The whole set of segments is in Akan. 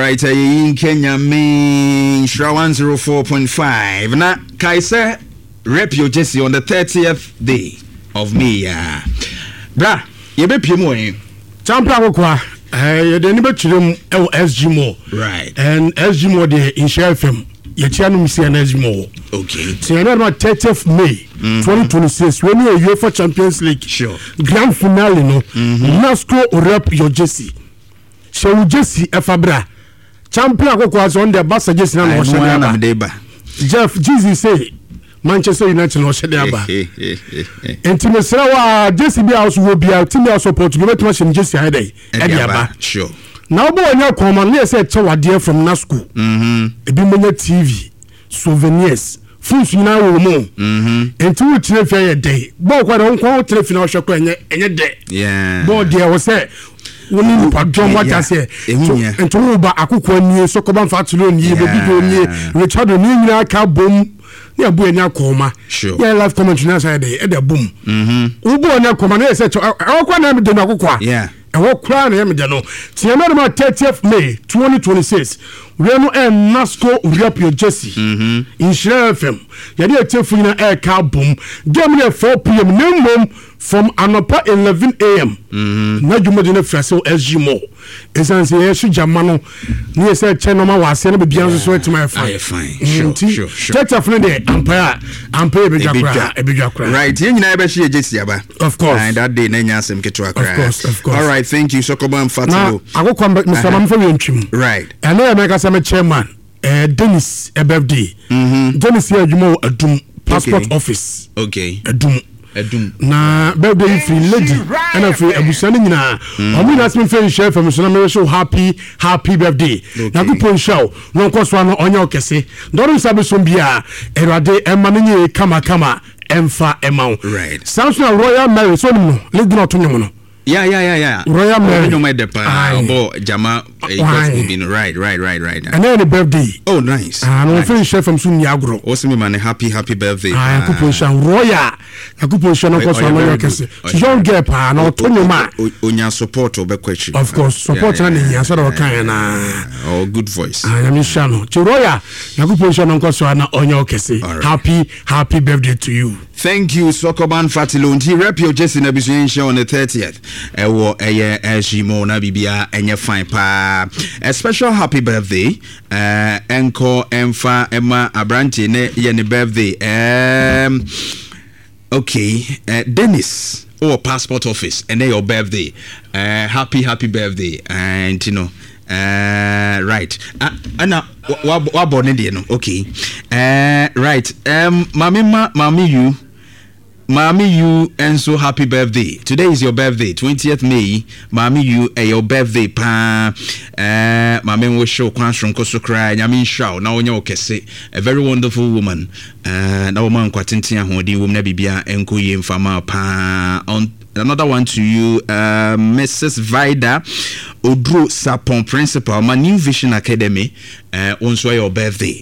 right, in Kenya, main Shra 104.5. Na Kaise rep your Jesse on the 30th day of May. Bra, you be PMO. Champion kwa. The neighbor children SG Mo. Right. And SG Mo de in Share FM. Yetiano Missy SG Mo. Okay. So you know 30th May 2026 when you UEFA Champions League. Sure. Grand finale no. NASCO rep your Jesse. So Jesse Efabra. Champion was on the bus Jesse na no Shadeba. Jeff Jesus say Manchester United no Shadeba. Intimate wa Jesse be house will be out team support to get much in Jesse Hede. Ediaba. Sure. Now boy na come on let's say to dear from NASCO. Ebi money TV souvenirs. Foods you now mo. Into which fair day. Bo kwa don kwa telefone ohwekwa enye de. Yeah. Bo there was say woni nipa drum what I say into ba akukwa nie sokoba mfatulo nie bebido nie Richard nie nyina ka bom ne bu enya koma yeah live comment na say dey e dey boom ubu enya koma na say akukwa na me de akukwa yeah e wo kra na me de no tie na ma 30th May 2026 we no NASCO rep your Jesse in Share FM ya dey tefu na e ka bom game na 4 p.m. nemom from anopa 11 a.m. Na jumodi na fraso SG Mo esanse yesu jamano ni say chenoma wase na bibia so etima fine sure tata fune de empire bejakra right yen nyina be hye Jesse aba of course and that day na nya asem ketwa kra of course all right thank you Sokoban Fatulo akokwa Mr. Mamfa ntwim right and I make us a chairman Dennis birthday Dennis here jumo adum passport office okay adum na birthday free lady and a free abusani nyina omi na asme free share from so na me show happy birthday na kupon show no kwso no onye okese ndoro sabe so bia erade emanenye kama emfa emaw right Samson Royal Mary so no lady no tonyo no yeah Royal Mary no my depa obo jama right and then the birthday oh nice no free share from so nyagro osimi man happy birthday kupon show Royal kupon show no kwso no okese young girl pa no tonyo ma onya support obekwachi of course support na nya so do kan na oh good voice I'm shano Royal kupon show no kwso na onya okese happy birthday to you. Thank you, Sokoban Fatulo. He rep your Jesse na bisu on the 30th. Ewo eye Ejimo na bibia enye fine pa. A special happy birthday. Enko Emfa Emma Abranti ne ye ne birthday. Okay, Dennis passport office and your birthday. Happy birthday. And you know right. Ana wa born in no. Okay. Right. Mami you and so happy birthday. Today is your birthday, 20th May. Mami you your birthday pa. Mami wo show kwan shronko so cry. Nyami show na onye okese. A very wonderful woman. Na woman kwatinti ahodi wom na bibia enko ye mfama pa. On another one to you, Mrs. Vida Odro Sapon Principal, my New Vision Academy. Also your birthday.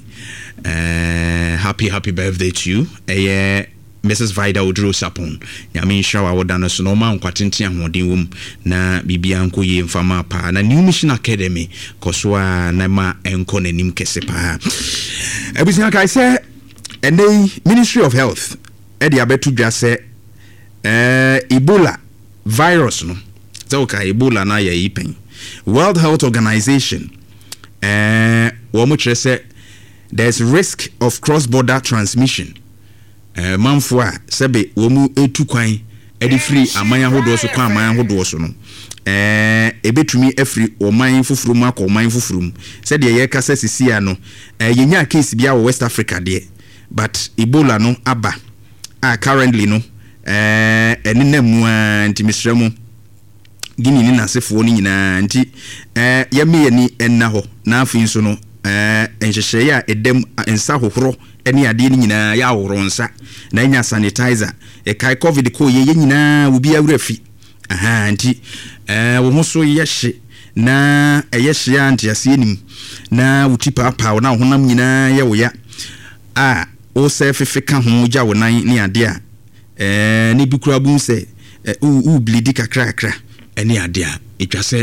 Happy birthday to you. Mrs. Vida Odro Sapon. Yami shower wadana so no man kwatinti ahodi wom na bibia nko ye mfama pa na New Mission Academy koswa na ma enko nanim kese pa. Ebusia kai say ene Ministry of Health e dia betu dwa say Ebola virus no so okay Ebola na ya yipen World Health Organization wo mo kire say there's risk of cross-border transmission manfo a sebe wo mu etu kwan edi free amanya hodo so kwa amanya hodo so no ebetumi afri oman fufuru mu akọ oman fufuru mu se de ye kasa sisia no yenya case bia wo West Africa de but Ebola no aba currently no enina mu anti misremu gini ni nasefo ni nyina anti ya me ni enna ho na afin so no enhyehyɛ ya edem ensa hohoro ene ade ni nyina ya ahoro nsa na nya sanitizer kai covid ko ye nyina obi awurafi anti wo ho so yehye na yehye anti asienim na utipa pa na honam nyina ye wo ya o se fefeka ho gya wo nan ni ade a ne bi kura bu se u blidi kakra ene ade a etwa se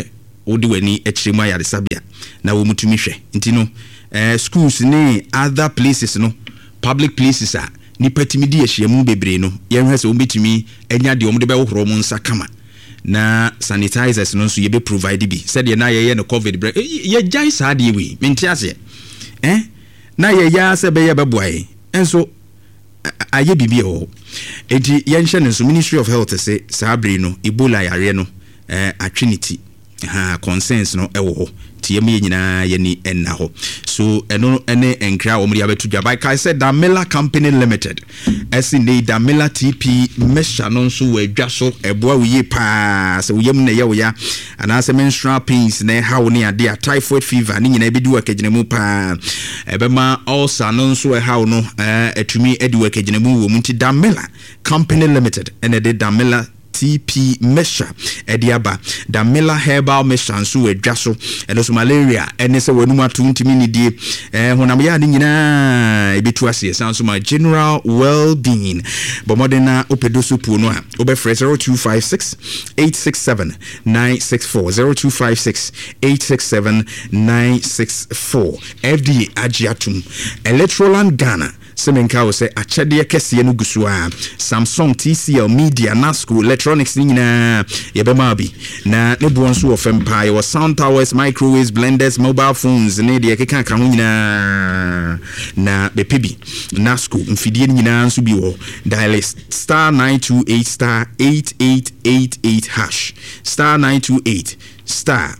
wode wani akyire mu ayaresabea na wo mutumi hwɛ nti no schools ne other places no public places a nipa timi di ahyiamu bebre no yɛhwɛ sɛ wombetumi anya de omde bɛwohoro mu nsa kama na sanitizers no nso yɛbɛ provide bi sɛdeɛ na yɛyɛ no covid break yɛgyae saa deɛ wi mente ase na yɛyɛ sɛ bɛyɛ bɛboae enso ayɛ bibi ho enti yɛnhyɛ no nso Ministry of Health sɛ saa bre no Ebola yare no atwinity concerns no ɛwɔ hɔ TM nyina yɛni ɛnna hɔ so ɛno ɛne ɛnkra wɔn de abetu dwa by kai said Damela Company Limited ɛsi ne Damela TP mesha no nso wɔ adwa so ɛboa wo yie paa sɛ woyam na yɛ wo ya anaasɛ menstrual pains na ha wo ne ade a typhoid fever ne nyina bɛdi wakegyina mu paa ɛbɛma ulcer no nso ɛha wo no atumi adi wakegyina mu wɔ mu nti Damela Company Limited ɛna de Damela TP Mesha Ediaba Damela Herbal Mesha nso adwa so ɛno so malaria ɛne sɛ wanum ato ntimi ne die honam ya ne nyina ebetu ase sanso ma general well-being bomodena opedo so puo no a obɛfrɛ 0256 867 964 0256 867 964 FDA agiatum Electroland Ghana semenka wo se akyɛdeɛ kɛseɛ no gusu a Samsung TCL Media Nasco Electronics ni nyina yɛbɛma bi na ne bo nso wɔ fam paa yɛwɔ sound towers microwaves blenders mobile phones ne deɛ keka ka ho nyina na bepebi Nasco mfidie ni nyina nso bi wɔ dial star 928 star 8888 hash star 928 star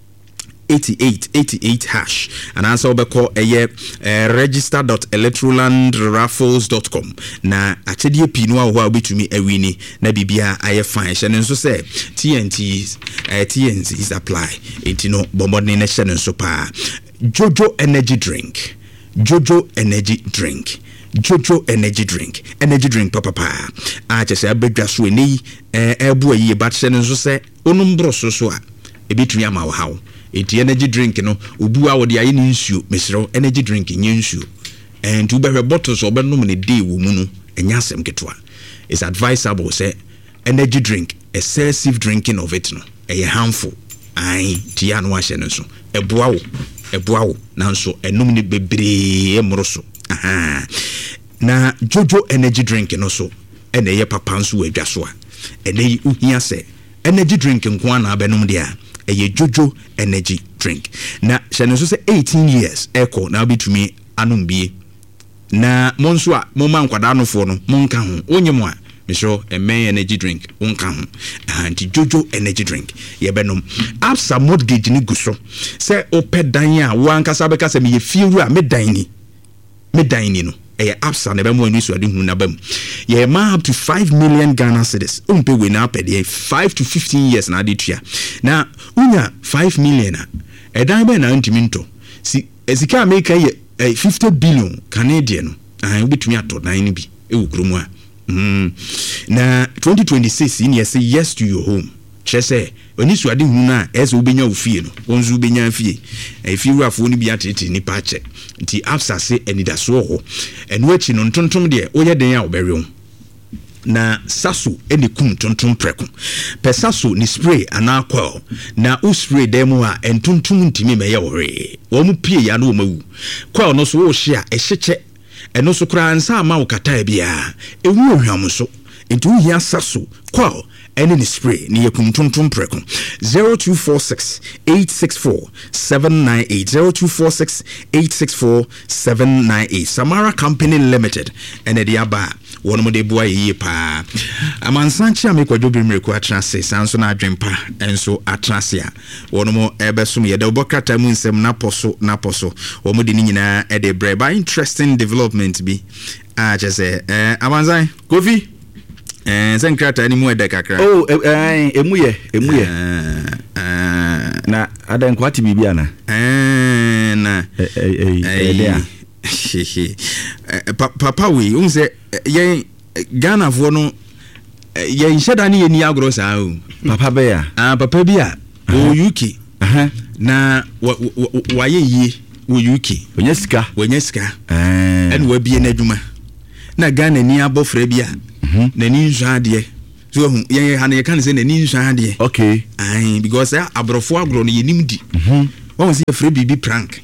88 hash and also obeko register.electrolandraffles.com na akyedie pinu a ho obetumi awini na bibia aye fine hye nso se TNT is apply etino bombodne na hye nso pa Jojo energy drink Jojo energy drink papa a chese abedwa so eni ebu ayi ba hye nso se onumbro so a ebetumi ama wo hawo eti energy drink no obu a wode aye ni nsuo mesero energy drink nye nsuo and to be bottles obenom ne day wo mu no enya asem ketwa is advisable say energy drink excessive drinking of it no harmful ai tia no ahye no so eboa wo nanso enom ne bebre emroso na Jojo energy drink no so ene papa nso wadwa so a ene uhia se energy drink nko na abenom dia Jojo energy drink na shano so say 18 years echo na betumi anumbie na monso a moma nkwada anofo no monka ho onyem a mesho energy drink onka ho anti Jojo energy drink yebenom Absa mortgage ni guso say opedan a wankasa beka se me firu a medan ni no Absa na be mo anu so ade hu na bam ye ma up to 5 million Ghana cedis umpe we na pede 5 to 15 years na ade tua na unya 5 million edan be na ntimi nto si ezika America ye 50 billion Canadian no ubetumi ato dan ni bi ewukromu a na 2026 in say yes to your home chese oni so ade hu na ese ubenya ofie no onzu ubenya afie efiru afo ni bi atete ni pache nti Absa se enidaso ho eno achi no ntontom de oye den a obewe na saso eni kum tontom preko pe saso ni spray ana kwal na u spray demo a entontom ntimi meye wore wo mu pie ya na wo mawu kwal no so wo hye a ehyeche eno so kura ansa ama wo kata bia ewu ohwam so nti hia saso kwal any spray ni yekum tontom preko 0246 864 798 0246 864 798 Samara Company Limited ene dia ba wono mo de boa yi pa amansanchi amekwadwo bimreku atrase sanso na adwempa enso atrase a wono mo ebesum ye de obokata mu nsem na poso wo mo de ni nyina e de breba interesting development bi a jese amanzan Kofi Zenkrata ni mu edeka kra emuye na adan kwati bibia na na papa we unse yen Ghana fo no yen sheda ni eni agro sa o papa be ya papa bi a o UK na wa ye yie wo UK onye sika en wa bie na adwuma na Ghana ni abofra bi a na ni nzade so ye ha na kan say na ni nsuan de okay because abrofo agro no yenim di won say free bibi prank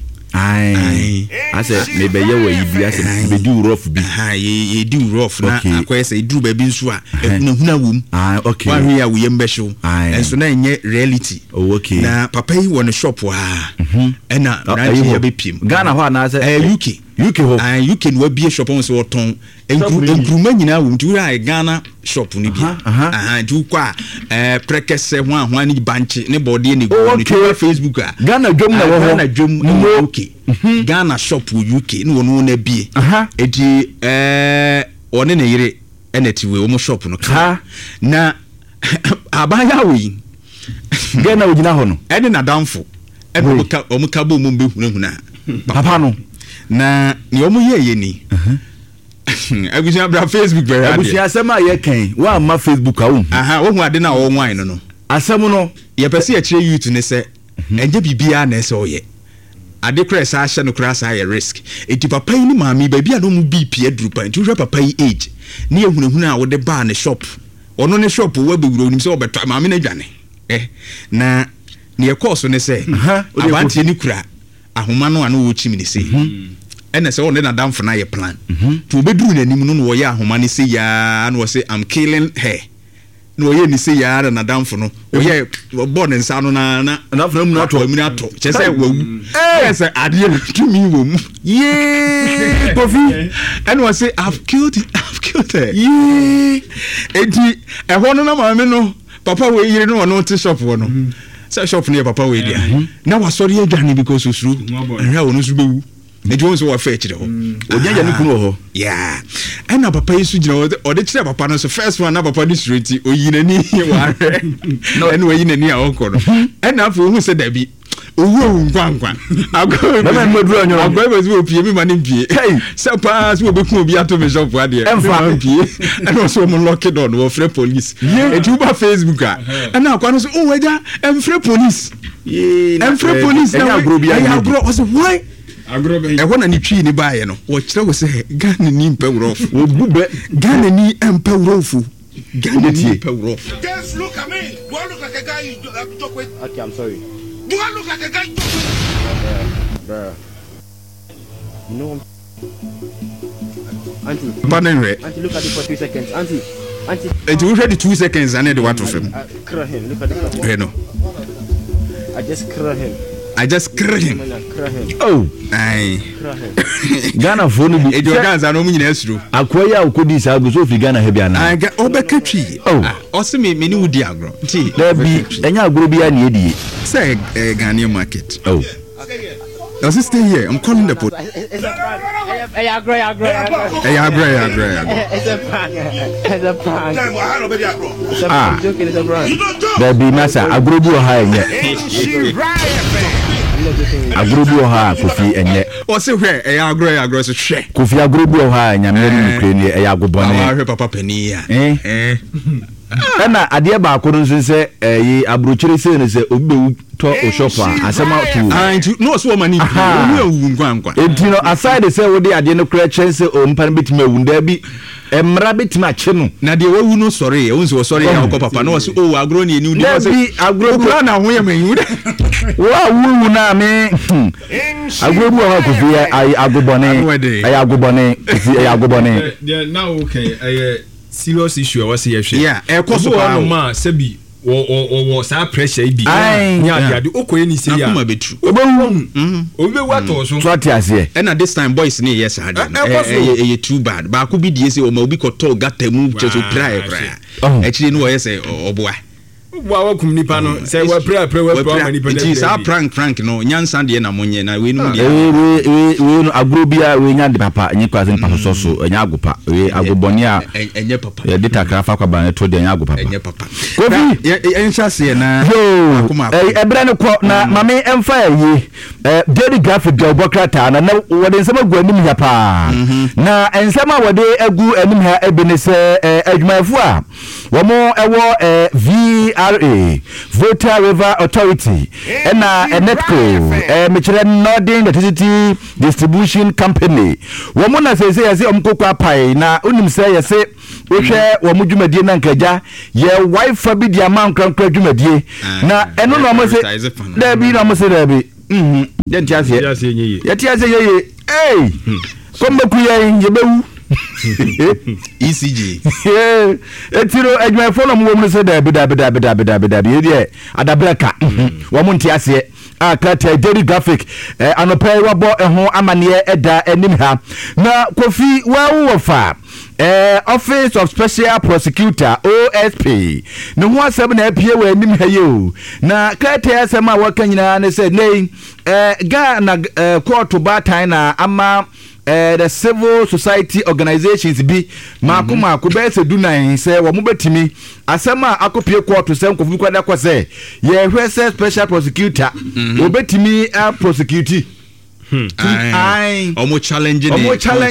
ase me be ye wa ibi ase be do rough bi ye do rough na akoye say duru ba bi nso a ehunahuna wom okay wa hwe ya wo yem be show enso na enye reality okay na papa yi won shop ha na ye be pim Ghana ho na ase UK ho UK no bie shop on so woton enkruma nyina wo ntura Ghana shop ni bi du kwa prekese ho ahwa ni banche ne body ni go ni Facebook a Ghana dwom na wo ho Ghana dwom UK Ghana shop UK no wono na bie edi one na yire eneti we wo shop no na abaya we Ghana ogina ho no ene na damfo ene omuka bo mo behunahuna papa no na ni omo ye ni agusia bra Facebook be ya agusia asema ye kan wa ma Facebook awu wo hu ade na wo nwan no asem no ye pese ye kire youth ne se enje bibia na se oye ade kra sa ahye no kra sa ye risk eti papa yi ni maami ba bia no mu BP adrupa nti hwe papa yi age ne ye hunahuna a wo de ba ne shop ono ne shop wo bewuro nim se obeto maami na dwane na ne ye course ne se abantie ni kura ahoma no anu wo chimi ne se ene se won na damfo na ye plan to obeduru nanim no wo ye ahoma ne se ya no wo se I'm killing her no ye ni se ya na damfo no wo ye born nsa no na afro mu na ato che se wawu se ade to mi wo mu ye Kofi ene wo se I've killed her ye enti ehwo no na ma me no papa we yire no no te shop wo no say shop near papa we dia na wa sorry adwane because osuru enra wo no su bewu na jo so wa fa kire ho onyanya ni kunu ho yeah na papa yesu gina o de kire papa no so first one na papa ni straight oyinani wa re no ene oyinani a onko no na afu hu se da bi owo ngwankwa ago na me duro anyo ago be so opie mi ma ni pie se pa so obeku obi ato me shop ade emfa pie na so mo lock down wo free police e tu ba Facebook a na akwa no so o waja em free police free police na agro o so why agro be e wona ni twi ni baaye no wo kire wo se Ghana ni mpewrof wo bube Ghana ni mpewrofu Ghana ni mpewrof just look at me do I look like a guy you talk with okay I'm sorry do I look like a guy you talk with bro no auntie auntie look at it for 2 seconds auntie it will ready 2 seconds and the what of him cry him look at it no I just cry him oh ai Ghana phone bi e Ghana no mu nyina asuro akoya ukodi sa go so fi Ghana ha bia na aga obekatwi o se me ni wudi agro nti da bi enya agro bia na edie say Ghana market oh does it stay here I'm calling the police it's a prank hey agro it's a prank time I had nobody agro I'm joking it's a prank da bi masa agro bi o ha enye agro bi o ha Kofi enye o se hwe agro so hwe Kofi agro bi o ha nyame ni Ukraine e agobone hwe papa pani ya na ade ba akoro nso se yi abrochire se ne se obi to o shop a asema to no so mani bi o ngwankwa entino aside se wo de ade no kra chense o mpa betima wunda bi emra betima che no na de wawu no sorry e wonso sorry ya ko papa no so o agro ni eni no se agro kra na ho yema yu wa wu na me agro bu ha Kofi ay agobone now okay serious issue was here yeah e ko so pa ma sabi wo sa pressure ibi nya de okoye ni se ya akuma betu obi wato so so atiase and at this time boys ni yes had e too bad ba ku bi die se o ma obi ko to gata mu cheso prae e chire ni wo yes oboa wa kum nipa no say we prae we pra nipa de sa prank no nyansa de na monye na we no dia we no agro bia we nya de papa nyi kwa sen papa so nya agopa we agoboni a enye papa ye de takra fa kwa ban to de nya agopa enye papa Kofi enhya se na akuma ebra ne ko na mame emfa yi daily graphic de obokrata na wode nsema gu anim ya pa na ensema wode agu anim ha ebene se adwumayefo a wo mo ewo VRA Volta River Authority ɛna Enetco mekyerɛ Northern Electricity Distribution Company wɔn na sɛ yɛsɛ wɔn kokɔ apae na onim sɛ yɛsɛ wohwɛ wɔn dwumadie na nkaja yɛ wifi bi di ama nkrankra dwumadie na ɛno na wɔn sɛ dɛbi na wɔn sɛ dɛbi yɛn ti ase yɛye hey kɔmbe kuya yɛbɛwu ECG etiro adwumafo no mo mu se dabi yɛ adabraka wɔn nti ase a krata daily graphic anopai wabɔ ɛho amaneɛ ɛda anim ha na Kofi wawo fa Office of Special Prosecutor OSP ne ho asɛm na apie wɔ anim ha yo na krata asɛm a wɔka nyinaa ne sɛ nei Ghana court batan na ama the civil society organizations bi maako bɛyɛ sɛ dunan sɛ wɔn bɛtumi asɛm a akɔpie court sɛ Kofi kwada kɔ sɛ yɛhwɛ sɛ special prosecutor wɔbɛtumi a prosecute ɔmo challenge no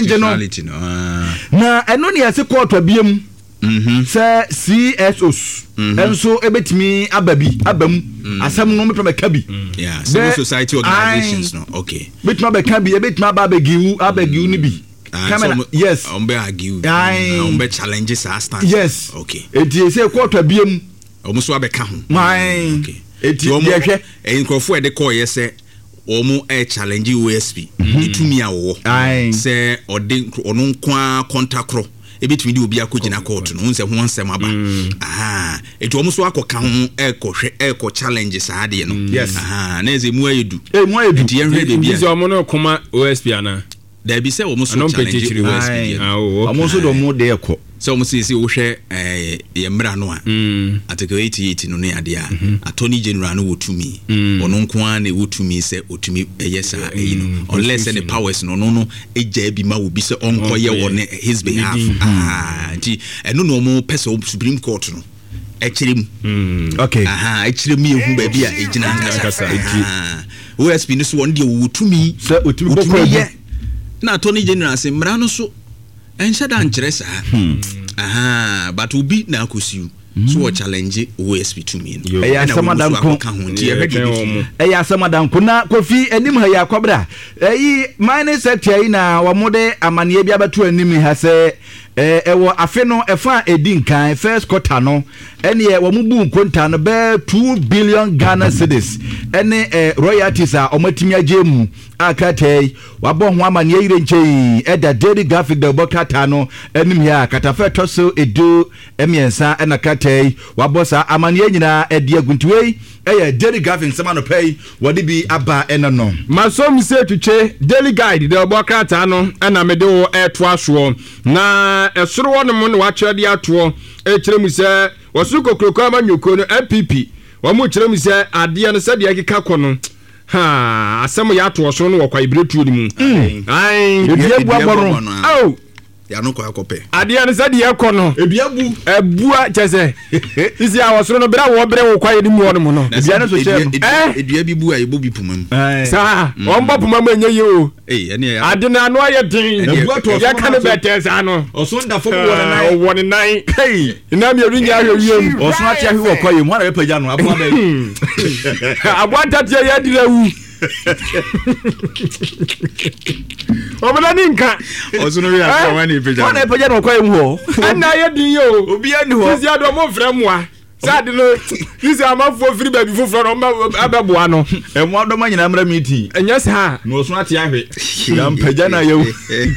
na ɛno ne yɛse court abiem sɛ CSOs enso ebetimi abam asɛm no mepɛ mɛka bi civil society organizations no okay betimi abɛka bi ebetimi abagiu ni bi yes ombe agiu ombe challenge sa stand yes okay eti sɛ court abiem omo so abɛka ho okay eti yɛhwɛ nkrofo de call yɛsɛ omo challenge OSP itumi awo sɛ ɔde ɔno nko kontakro ebetumi di obi akogina court no nse ho nsɛm aba etu omo so akɔka ho ɛkɔ challenge saa de no na eze mu ayedu nti yɛhwɛ bebia nti omo no koma OSP ana da bi sɛ omo so challenge OSP omo so do mo de ɛkɔ sɛ omo sɛ wohwɛ yɛmmra no a article 88 no ne ade a attorney general no wotumi ɔno nko a na wotumi sɛ otumi ɛyɛ saa no unless the powers no ɛgya bi ma wo bi sɛ ɔnkɔyɛ wɔ ne his behalf nti ɛno no omo pɛ Supreme Court no ɛkyerɛ mu okay ɛkyerɛ mu yɛhu baabi a ɛgyina nkasa OSP no so wɔn deɛ wotumi sɛ otumi bɔkɔ na attorney general sɛ mmra no so enhyɛ da nkyerɛ saa but obi na akosiu so what challenge OSP to me ɛyɛ asamadanko ɛyɛ asamadanko na Kofi anim ha yɛ akɔbra ɛyi mining sector yi na wɔmode amaneɛ bi abato anim ha sɛ ɛwɔ afe no ɛfa edi nkan first quarter no ɛne wɔn bu nkonta no bɛɛ 2 billion Ghana cedis ɛne royalties a ɔmatimi agye mu akatai wabɔ ho amaneɛ yire nkyɛn ɛda daily graphic da bɔkata no anim ha katafa toso edo emiensa ɛna katai wabɔ sa amaneɛ nyinaa ɛdi aguntuwei ɛyɛ daily graphic nsɛm anɔpɛi wɔde bi aba ɛna no masom se twetwe daily guide da bɔkata no ɛna mede wo ɛto asoɔ na ɛsoro wɔ no mo ne wakyerɛ de atoɔ ɛkyerɛ mu sɛ wɔso kokroko ama nyoko no MPP wɔn mo kyerɛ mu sɛ adeɛ no sɛdeɛ ɛkeka kɔ no asɛm yɛ atoɔ so no wɔ kwa ibretuo no mu ebia bu abɔ no ya no kwa akɔpɛ adeɛ no sɛdeɛ ɛkɔ no ebua kyɛ sɛ isi a wɔsoro no bra wɔ brɛ wɔ kwa yɛ no mu wɔ no mu no ebia no so hyɛ no edua bi bu a yɛbɔ bi poma mu saa wɔn bɔ poma mu enye yi o ade na ano ayɛ den yɛ ka ne bɛtɛ saa no ɔso ndafo wɔ ne nan ina mi eri nya ahwɛ wiem ɔso ate ahwɛ wɔ kwa yɛ mu ana bɛpagya no aboa bɛ aboa tatia yɛ dira wu obana ninka osuno wi akwa wani peja wana peja no kwa emu ho ana ye din yo obi ani ho sisi ado mo frɛ moa sade no sisi amafo firi ba bi foforo no abɛboa no emu ado ma nyina mra meeting enya sa no osuno ate ahwe ya peja na yewu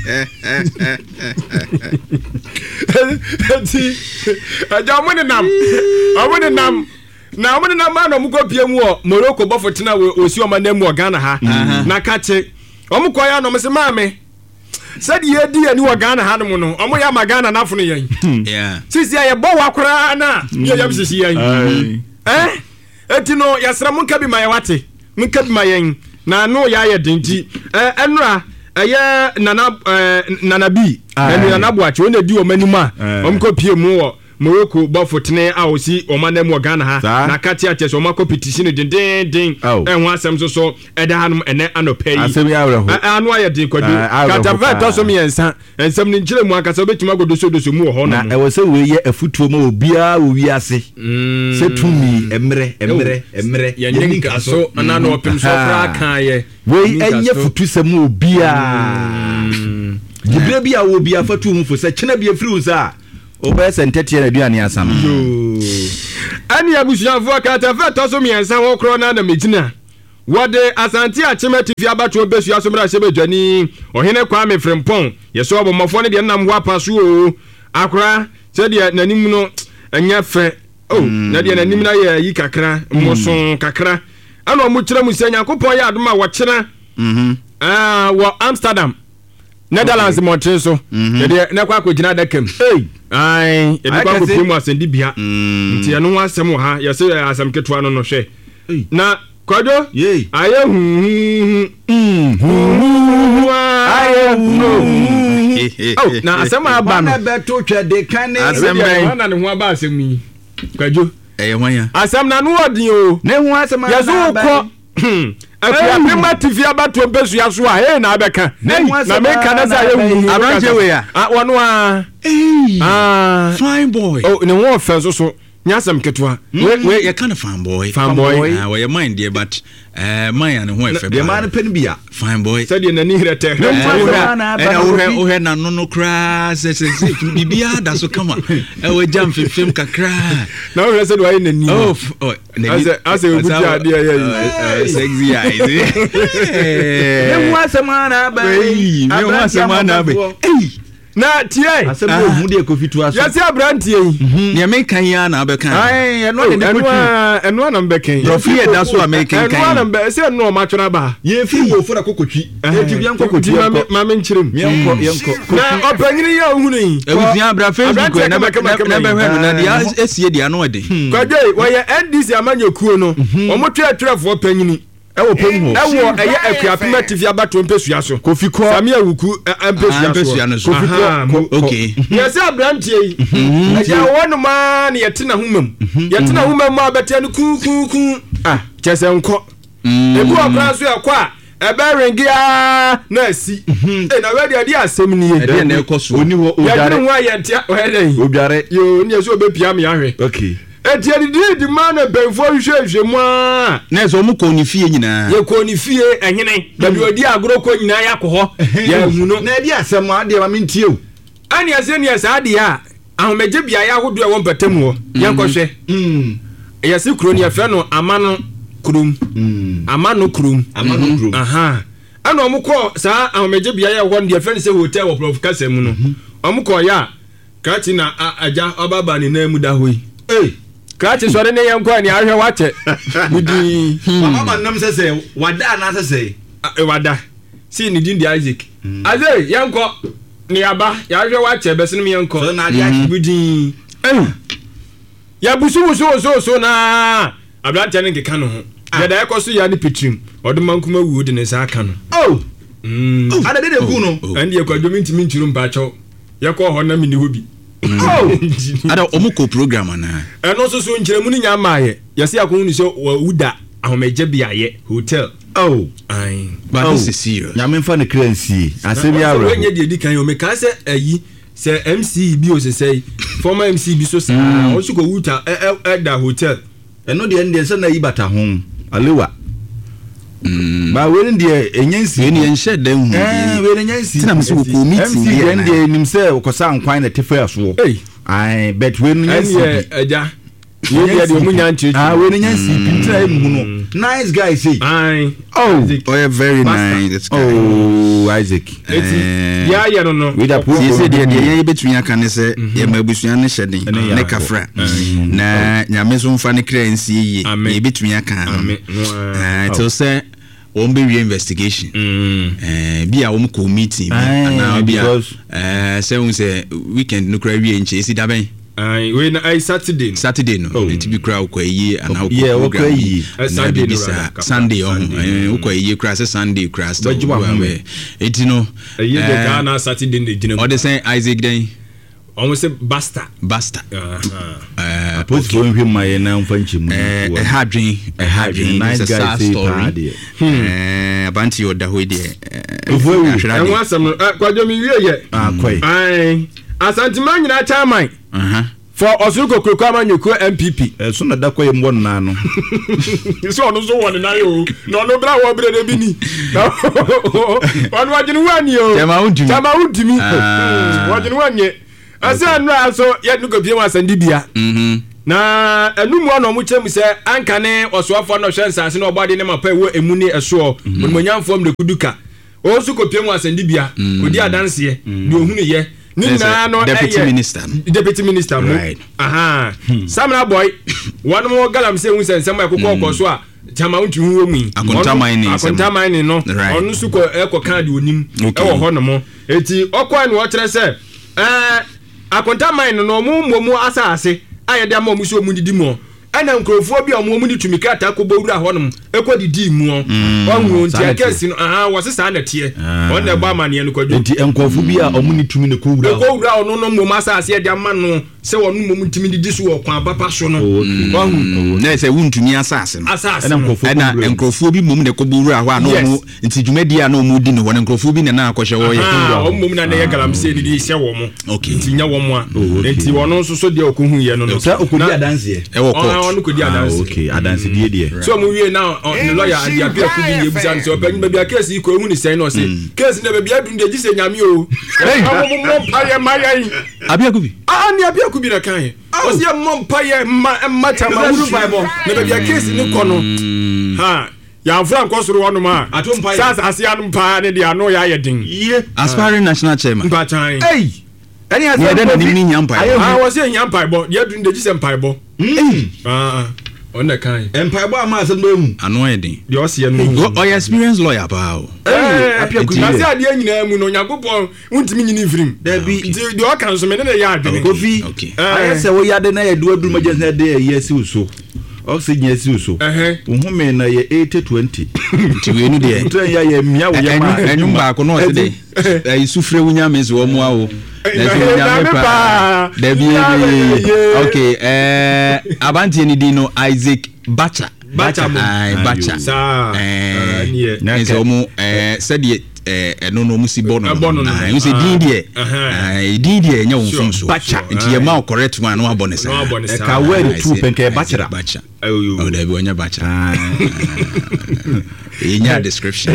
ti aja mo ne nam na omene na ma no mukɔ pie mu o Morocco bɔfo tena osi oma na mu Ghana ha na kache omukɔ ya no mse maame sɛ de yedi ani wɔ Ghana ha no mu no omo ya ma Ghana na fono yɛn sisi ya bɔ wa kora na ye yam sisi yɛn eti no yasra munka bi ma yɛ wate munka bi ma yɛn na no ya yɛ denti enura ɛyɛ nana bi nana boache wona di o manima omukɔ pie mu Morocco bɔfotene a osi ɔman mu Ghana ha na kati akyɛ so ɔma competition den ɛho asɛm so ɛda hanom ɛnɛ anɔpɛ yi asɛm yɛ awerɛho ano ayɛ den kwadwo katava ɛtɔ so mmiɛnsa nsɛm no nkyerɛ mu ankasa wobɛtumi agodosodoso mu wɔ hɔ na ɛwɔ sɛ wei yɛ afotuo ma obiara wɔ wiase sɛ tumi mmerɛ yɛnyɛ nka so ana na ɔpem so koraa kaayɛ wei ɛnyɛ fotusɛm obiara gyeberɛ bi a wɔ obiara fa tuo mu fo sɛ kyena bi afiri wo sɛ a wobɛyɛ sɛ ntɛteɛ na aduane asam ɛne abusuafoɔ katava ɛtɔ so mmiɛnsa wɔ korɔ no na mɛgyina wɔde asante akyema tifi abatoɔ bɛsua so mmra hyɛ bɛdwane ɔhene Kwame Frimpong yɛsɛ ɔbɔmmɔfoɔ no deɛ nam ho apa so o akora sɛdeɛ n'anim no ɛnyɛ fɛ na deɛ n'anim no yɛ yi kakra mmoso kakra ɛna ɔmo kyerɛ mu sɛ Nyankopɔn yɛ adom a wɔkyena wɔ Amsterdam Netherlands mɔtene so yɛde ne kɔ akɔgyina adaka mu yɛde kɔ akɔpie mu asɛndibea nti ɛno ho asɛm wɔ ha yɛsɛ asɛm ketewa no hwɛ na Kwado ayɛ na asɛm aba no bɛto twɛde ka ne asɛm na ne ho aba asɛm yi Kwado ɛyɛ hwan ya asɛm na no ɔden o ne ho asɛm yɛso wokɔ apima tifi abato besua so a na abɛka na meka na sɛ ayɛ abranje we ya wɔno fine boy ne ho ɔfɛ so nyasɛm ketewa we yɛ kind of fine boy we mind dear but my and who if the man pen bia fine boy said you nani rete o na no cra say bibia da so kama we jam film kakra na o said why nani as a good idea sexy eyes me wasemana ba na tie asɛm hu de kofitu aso yɛse abrantie ne me kan ya na abɛka ɛno na mbɛkan profi yɛ da so american kan ɛno na mbɛ sɛ no ma twena ba ye fi wo fora kokotwi eti bia nkokotwi ma me nkyerem yɛnkɔ na ɔpanyini yɛ ohunu yi ebusua abra facebook na bɛhwɛ no na dia esie dia no ɔde kwadwe wɔyɛ NDC amanyakuo no ɔmo twɛtwerɛfoɔ panyini ɛwɔ pɛmu ɛwɔ ɛyɛ akuapima TV abato mpesua so kofi kɔ sami awuku mpesua so kofi kɔ okay yɛsɛ abrantie yi ɛyɛ wɔn ma ne yɛtena homam yɛtena homam ma bɛtɛ no kun kyɛsɛ nkɔ ebu ɔkra so ɛkɔ a ɛbɛ rengia na asi na wɛde ade asɛm nie ɛde na ɛkɔ so oni ho odare yɛde ho ayɛntia ɔhɛdɛ odare yo ne so obepia me ahwɛ okay eti di man na benfo hwehwehwe mu a na so mu kɔ ni fie nyinaa ye kɔ ni fie ehene babi odi agro kɔ nyinaa yakɔ hɔ ya hu no na edi asɛm ade ma mentie o ani ase ni asa ade a ahomegye bia ya hodo e won patam hɔ yankɔhwɛ yɛse kuro ni afɛ no amano kurum aha ana ɔmo kɔ saa ahomegye bia ya hɔ no de afɛ ne sɛ hotel wɔ prof kasem no ɔmo kɔ ya kati na aja ɔbaba ne na mu da hɔ yi Krachi sɔre ne yɛn kɔ ni ahwɛ wakyɛ budi mama nam sɛ wada na sɛ wada si ni din di Isaac aze yɛn kɔ ni aba yɛahwɛ wakyɛ bɛsene yɛn kɔ so na ade budi ya busu so na abrante ne keka no ho yɛda ɛkɔ so ya ne pitrim ɔde mankuma wu de ne sa aka no ada de gu no ɛnde yɛ kɔ domi ntimi nturu mpakyɛw yɛkɔ hɔ na mini hobi ada omuko program na eno so nkyeremu ni nyama ye yesi akonu ni so wuda ahomeje bia ye hotel but this is serious nyame fa ne kransi asemi awro wenye de dikan yo meka se ayi se MC bi o se sei former MC bi so sa o so ko wuta da hotel eno de ende se na yi bata ho alewa ba wele de enyansi ni enhye dan hu wele enyansi tina mse ko meeting MC ende nim se okosa nkwan na tefa so but wele enyansi aja ye de mu nyanchi wele enyansi pintra emu no nice guy say very nice this guy Isaac ya no we da you say de ye betun aka ne se ye mabusua ne hyeden ne kafra na nyame so mfa ne kra nsi ye ye betun aka till say won be investigation bia won ko meeting na bia say won say weekend no kra wie nche esi da ben we na Saturday no it be crowd kwa yi and how program Sunday kwa yi crash Sunday crash it no Ghana Saturday de or the say Isaac then almost say basta post for him my na mfanchi mu hadwin nice guy story abanti oda ho de and once am kwajo mi wie ye kwai Asante man nyina chairman for Osuko Kokama Nyuko MPP so na da kwai mbo na no so ono so won na yo no bra wo bre de bini ono wajini wani yo chama udimi wajini wanye asa no aso ye nuko bia wasandi bia na enumu ono mu chemu se anka ne osuafo no hwensa se no obade ne mapa wo emuni eso monmonyamfo mde kuduka Osuko pia wasandi bia odi adanse de ohunu ye Nina no deputy minister right. Samra boy one more galam say we say somewhere kokko so a chama untu hu mu akonta mine no onu su ko eko kan de onim e wo ho no mo eti okwa ne wo kire se akonta mine no mu asase ayede ama mu so mu didi mo ana nkrofo bi omo mu di tumika ta ko bowura ho no ekwa didi mu onwo nti akesi no wo se sa na tie on na ba mane no kwadwo nti nkrofo bi a omo ni tumi ne ko wura ono no mo masase e de ama no se wonu mo ntimi didi so wo kwa papa so no na se wuntumi asase no ana nkrofo bi mum ne ko bowura ho a no mo nti dwumadi a no mo di no wona nkrofo bi ne na akɔhye wo ye mum na ye galam se didi hye wo mo nti nya wo mo a nti wono so de okohu ye no no sa okodi adanse e wo ko onu ko di adanse okay adanse die so mo wie now the lawyer adi apia ku bi yebusa so pe be case iko hu ni sen no se case na be adun de gise nyame o mo paye mayan abia ku bi ni abia ku bi na kan o se mo paye mata ma wuru bible na be case ni ko no ya franco soro wonu ma sasa asia no pa ne dia no ya yedin aspiring national chairman ba tan any as na ni nyampa was say nyampa bo dia dun de gise mpa bo on the kind empire bo ama asem do mu ano edin de o se no o experienced lawyer pa o apia ku na se ade nyina mu no nyagopon untimi nyini frim de o kan so me ne ya adwene kofi ayese wo yade na ye do adu majes na de ye si uso oxygen si uso uhome na ye 80-20 ti we nu de tren ya ye mia wo ya ma enum ba ko no se de isufre wunya mezi wo mu a o okay abanti ni dino Isaac Bacha so mu said no mu si bono you say din die nya won so nti ye ma correct one no abonesa ka wear two penke Bacha oh da bi wonya Bacha enya description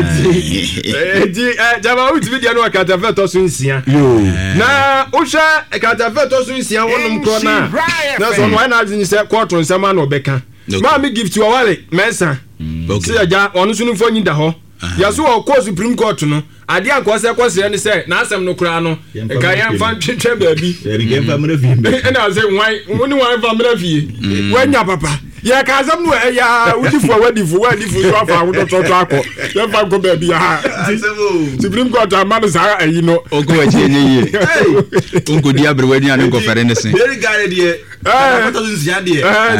jaba uti video no akata feto so nsia na usha akata feto so nsia wonum kro na so no na azin se quarter nsama na obeka ma me gift wa wale mensa se aja onu sunu fo nyida ho ya so o court supreme court no ade akwose kwose ne se na asem no kra no ka yan fan twetwe baabi erige family fie na say wani wan family fie wanya papa ya ka asem no ya udifu wadifu so afa wo to akọ ya fa go baabi ha supreme court amano sa ayi no ogo achi enye ye onko di abre wani anu ko fere ne se very guy de photo nsia de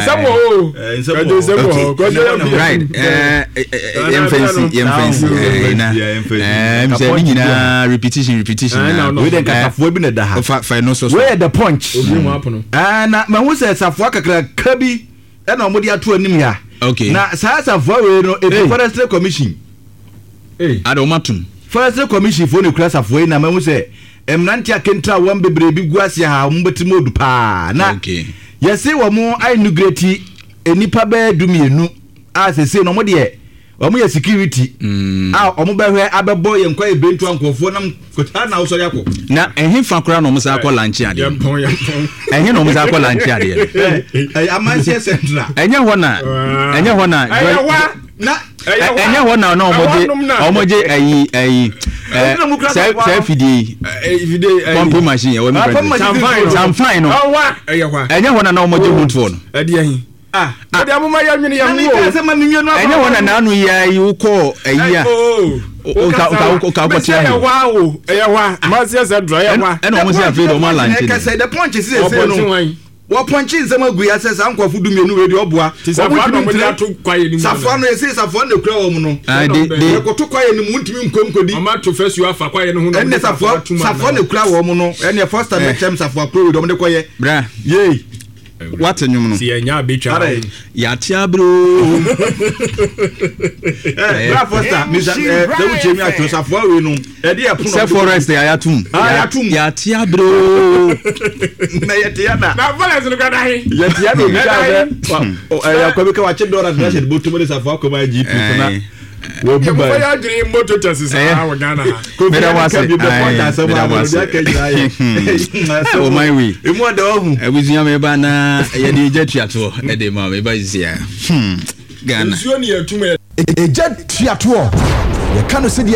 right fancy na mse nyina repetition we den kasafo bi na da ha fa no so we the punch na ma hu se safo kakra kabi na omodi ato anim ya okay na safo we no e forestry commission adomatum forestry commission fo ne kura safo na ma hu se emnanti akentra wan bebre bi guase ha mbetimo du pa na okay yesi wo mo inaugurate enipa be dumienu a sese no mo de omo ye security omo behwe abebo ye nkwa ebentu ankofo nam kota na usori akọ na ehin fa kura no musa akọ lanchi ade ehin no musa akọ lanchi ade amansie central enye ho na enye ho na omoje ayi fidi pump machine e we me sam fine no enye ho na omoje wood for no ade ahin ade amuma ya nwene ya wo enye wona na anu ya yi uko ayi a o ka ko tia ya wa ma se dry ya wa eno mo se afeed o ma lanche ka say the punch is say no wɔpɔnkye nsɛm agu ya sɛ saa nkɔfo du mmienu wei de ɔboa Safoa no mo de ato kwaye ni mu Safoa no yɛsɛ Safoa no kura wɔ mu no yɛkɔto kwaye no mu ntumi nkɔnkɔdi ɔma to fɛsu afa kwaye no ho no ɛne Safoa no kura wɔ mu no ɛne first time ɛkyɛm Safoa kuro wei de ɔmo de kɔyɛ bra yei what nwom no si enya betwa yate abro bra foster misa the uche mi ato Safoa wei no ɛde ɛpono se forest ayatum yate abro na yate ya na balance no kada he yate ya no bi ka yakɔ bi ka wache dora na se botu mo de Safoa ko ma GP na wo bi ba ya dream motor chassis wa Ghana me da wase o my way emu da ohu abusua me ba na ye de jatuato e de ma me ba zia Ghana nsuo ne yatum eja tuato ye ka no se